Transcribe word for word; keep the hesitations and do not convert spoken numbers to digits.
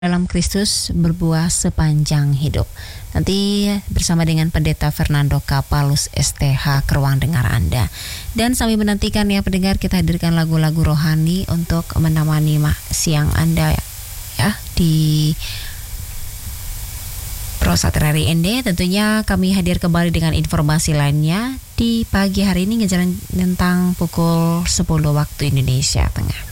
dalam Kristus berbuah sepanjang hidup. Nanti bersama dengan Pendeta Fernando Kapalus S T H ke ruang dengar Anda. Dan sambil menantikan ya pendengar, kita hadirkan lagu-lagu rohani untuk menemani siang Anda ya di Prosa Terari Ende. Tentunya kami hadir kembali dengan informasi lainnya di pagi hari ini ngejalan tentang pukul sepuluh waktu Indonesia Tengah.